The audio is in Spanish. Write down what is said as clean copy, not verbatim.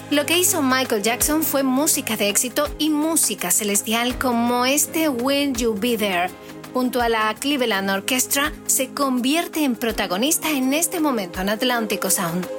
Lo que hizo Michael Jackson fue música de éxito y música celestial como este Will You Be There. Junto a la Cleveland Orchestra, se convierte en protagonista en este momento en Atlántico Sound.